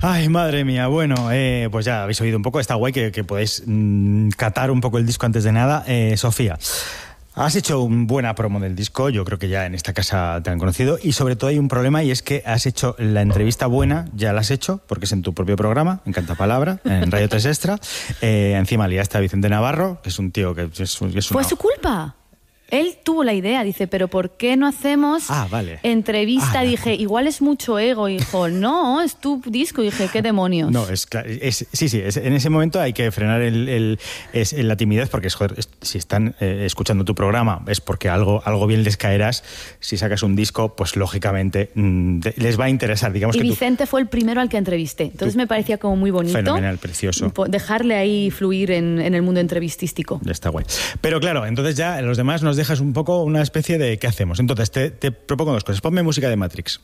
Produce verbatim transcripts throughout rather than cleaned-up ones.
Ay, madre mía. Bueno, eh, pues ya habéis oído un poco. Está guay que, que podéis mmm, catar un poco el disco antes de nada. Eh, Sofía, has hecho una buena promo del disco. Yo creo que ya en esta casa te han conocido. Y sobre todo hay un problema, y es que has hecho la entrevista buena, ya la has hecho, porque es en tu propio programa, en Cantapalabra, en Radio tres Extra. Eh, encima liaste a Vicente Navarro, que es un tío que es, es una... ¿Fue su culpa? Él tuvo la idea, dice, pero ¿por qué no hacemos ah, vale. entrevista? Ah, dije, igual es mucho ego. Y dijo, no, es tu disco. Y dije, ¿qué demonios? No, es, es sí, sí, es, en ese momento hay que frenar el, el, es, la timidez, porque joder, es, si están eh, escuchando tu programa es porque algo, algo bien les caerás. Si sacas un disco, pues lógicamente mmm, les va a interesar. Digamos y que Vicente tú, fue el primero al que entrevisté. Entonces me parecía como muy bonito. Fenomenal, precioso. Dejarle ahí fluir en, en el mundo entrevistístico. Está guay. Pero claro, entonces ya los demás nos dejas un poco una especie de ¿qué hacemos? Entonces te, te propongo dos cosas. Ponme música de Matrix.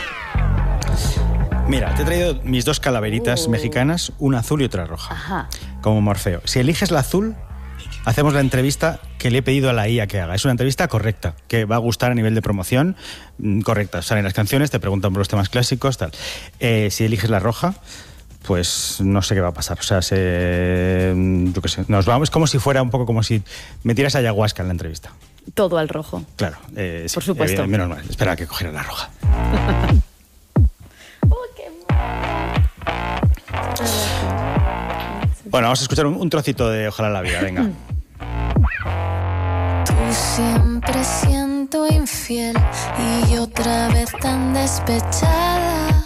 Mira, te he traído mis dos calaveritas uh. mexicanas, una azul y otra roja. Ajá. Como Morfeo. Si eliges la azul, hacemos la entrevista que le he pedido a la I A que haga. Es una entrevista correcta, que va a gustar a nivel de promoción, correcta. Salen las canciones, te preguntan por los temas clásicos, tal. Eh, si eliges la roja, pues no sé qué va a pasar. O sea, se, yo qué sé, nos vamos, es como si fuera un poco como si metieras ayahuasca en la entrevista. Todo al rojo. Claro, eh, sí, por supuesto. Eh, menos mal. Espera que cogiera la roja. Oh, qué bueno, vamos a escuchar un, un trocito de Ojalá la vida, venga. Tú siempre siento infiel y yo otra vez tan despechada.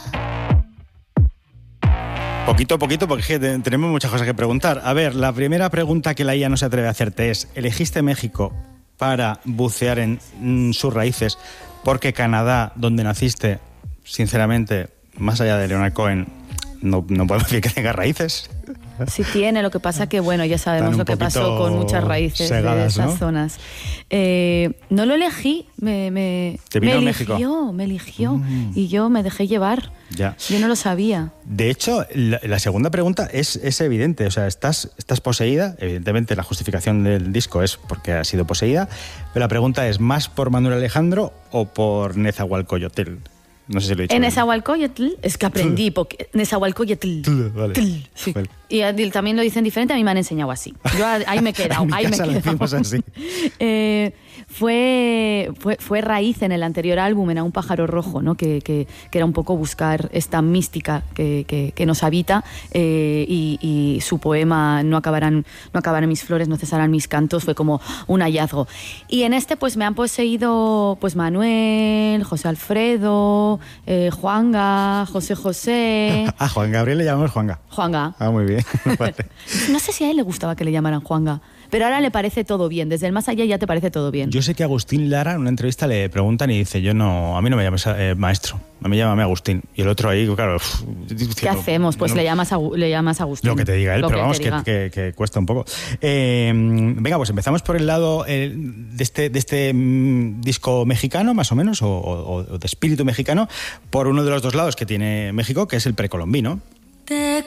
Poquito a poquito, porque tenemos muchas cosas que preguntar. A ver, la primera pregunta que la I A no se atreve a hacerte es: ¿elegiste México para bucear en mm, sus raíces? Porque Canadá, donde naciste, sinceramente, más allá de Leonard Cohen, no, no podemos decir que tenga raíces. Sí tiene, lo que pasa que, bueno, ya sabemos lo que pasó con muchas raíces segadas, de esas, ¿no? zonas. Eh, no lo elegí, me, me, ¿Te vino me a eligió, México? me eligió mm. y yo me dejé llevar. Ya. Yo no lo sabía. De hecho, la, la segunda pregunta es, es evidente, o sea, estás, estás poseída, evidentemente la justificación del disco es porque has sido poseída, pero la pregunta es, ¿más por Manuel Alejandro o por Nezahualcóyotl? No sé si lo he dicho. En bien. Nezahualcóyotl, es que aprendí, porque Nezahualcóyotl. Vale. Sí. Vale. Y también lo dicen diferente, a mí me han enseñado así. Yo ahí me he quedado, en mi ahí casa me he quedado. Lo decimos así. eh, fue, fue, fue raíz en el anterior álbum, en A un pájaro rojo, ¿no? que, que, que era un poco buscar esta mística que, que, que nos habita, eh, y, y su poema no acabarán, no acabarán mis flores, no cesarán mis cantos, fue como un hallazgo. Y en este pues me han poseído pues Manuel, José Alfredo, eh, Juanga, José José... A Juan Gabriel le llamamos Juanga. Juanga. Ah, muy bien. Vale. No sé si a él le gustaba que le llamaran Juanga, pero ahora le parece todo bien. Desde el más allá ya te parece todo bien. Yo sé que a Agustín Lara en una entrevista le preguntan y dice, yo no, a mí no me llames eh, maestro, a mí llámame Agustín. Y el otro ahí, claro... Uf, diciendo, ¿qué hacemos? Pues no, le llamas a, le llamas a Agustín. Lo que te diga él, lo pero que vamos, que, que, que, que cuesta un poco. Eh, venga, pues empezamos por el lado eh, de este, de este mm, disco mexicano, más o menos, o, o, o de espíritu mexicano, por uno de los dos lados que tiene México, que es el precolombino. Te